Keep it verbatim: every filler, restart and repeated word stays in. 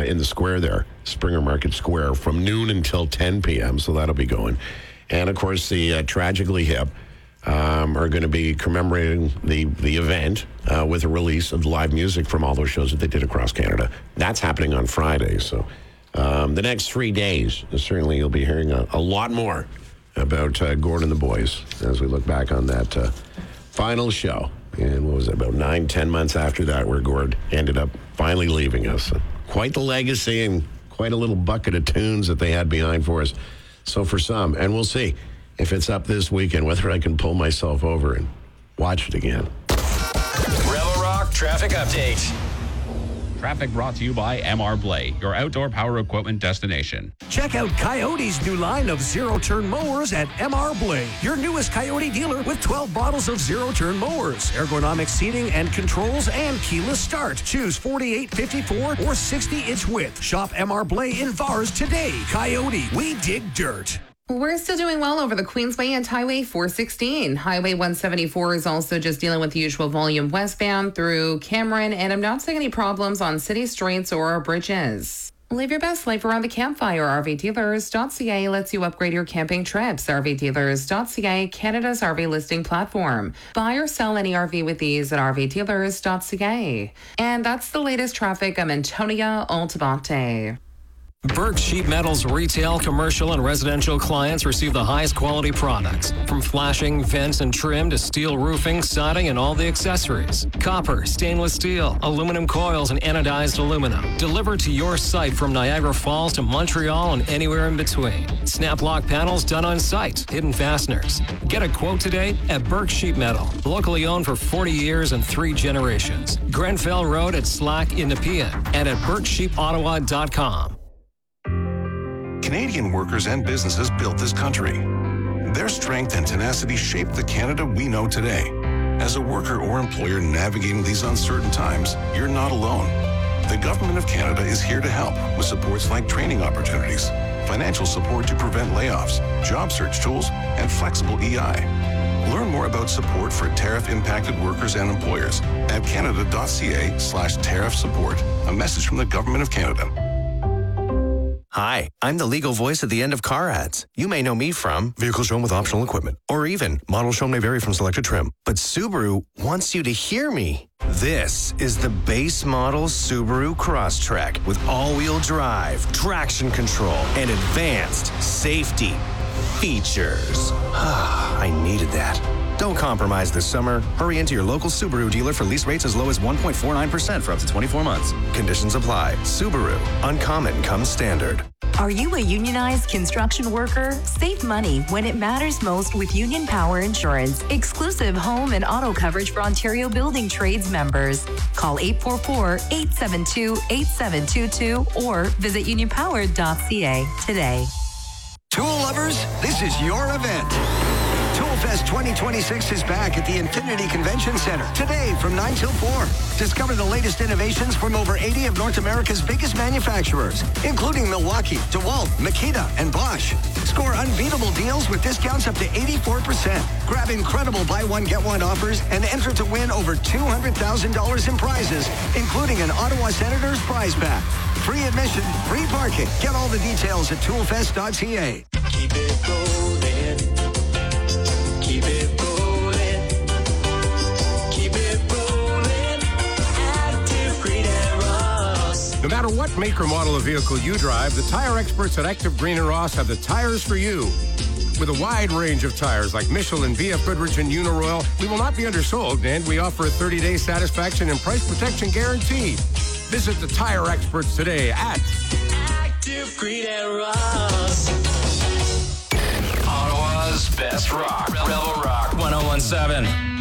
in the square there, Springer Market Square, from noon until ten p.m., so that'll be going. And, of course, the uh, Tragically Hip um, are going to be commemorating the, the event uh, with a release of live music from all those shows that they did across Canada. That's happening on Friday, so um, the next three days, certainly you'll be hearing a, a lot more about uh, Gord and the Boys as we look back on that uh, final show. And what was it, about nine, ten months after that, where Gord ended up finally leaving us. Quite the legacy and quite a little bucket of tunes that they had behind for us. So for some, and we'll see if it's up this weekend, whether I can pull myself over and watch it again. Rebel Rock Traffic Update. Traffic brought to you by M R Blay, your outdoor power equipment destination. Check out Coyote's new line of zero-turn mowers at M R Blay, your newest Coyote dealer with twelve models of zero-turn mowers, ergonomic seating and controls, and keyless start. Choose forty-eight, fifty-four, or sixty-inch width. Shop M R Blay in Vars today. Coyote, we dig dirt. We're still doing well over the Queensway and Highway four sixteen. Highway one seventy-four is also just dealing with the usual volume westbound through Cameron, and I'm not seeing any problems on city streets or bridges. Live your best life around the campfire. R V dealers dot C A lets you upgrade your camping trips. R V dealers dot C A, Canada's R V listing platform. Buy or sell any R V with ease at R V dealers dot C A. And that's the latest traffic. I'm Antonia Altabate. Burke Sheet Metal's retail, commercial, and residential clients receive the highest quality products. From flashing, vents, and trim to steel roofing, siding, and all the accessories. Copper, stainless steel, aluminum coils, and anodized aluminum. Delivered to your site from Niagara Falls to Montreal and anywhere in between. Snap lock panels done on site. Hidden fasteners. Get a quote today at Burke Sheet Metal. Locally owned for forty years and three generations. Grenfell Road at Slack in Nepean and at burke sheep ottawa dot com. Canadian workers and businesses built this country. Their strength and tenacity shaped the Canada we know today. As a worker or employer navigating these uncertain times, you're not alone. The Government of Canada is here to help with supports like training opportunities, financial support to prevent layoffs, job search tools, and flexible E I. Learn more about support for tariff-impacted workers and employers at canada dot C A slash tariff support. A message from the Government of Canada. Hi, I'm the legal voice at the end of car ads. You may know me from vehicles shown with optional equipment, or even models shown may vary from selected trim. But Subaru wants you to hear me. This is the base model Subaru Crosstrek with all-wheel drive, traction control, and advanced safety features. I needed that. Don't compromise this summer. Hurry into your local Subaru dealer for lease rates as low as one point four nine percent for up to twenty-four months. Conditions apply. Subaru. Uncommon comes standard. Are you a unionized construction worker? Save money when it matters most with Union Power Insurance. Exclusive home and auto coverage for Ontario Building Trades members. Call eight four four, eight seven two, eight seven two two or visit union power dot C A today. Tool lovers, this is your event. ToolFest twenty twenty-six is back at the Infinity Convention Center today from nine till four. Discover the latest innovations from over eighty of North America's biggest manufacturers, including Milwaukee, DeWalt, Makita, and Bosch. Score unbeatable deals with discounts up to eighty-four percent. Grab incredible buy one, get one offers and enter to win over two hundred thousand dollars in prizes, including an Ottawa Senators prize pack. Free admission, free parking. Get all the details at tool fest dot C A. Keep it rolling. Keep it rolling. Keep it rolling. Active Green and Ross. No matter what make or model of vehicle you drive, the tire experts at Active Green and Ross have the tires for you. With a wide range of tires like Michelin, B F Goodrich, and Uniroyal, we will not be undersold, and we offer a thirty-day satisfaction and price protection guarantee. Visit the tire experts today at Active Green and Ross. Ottawa's best rock. Rebel Rock ten seventeen.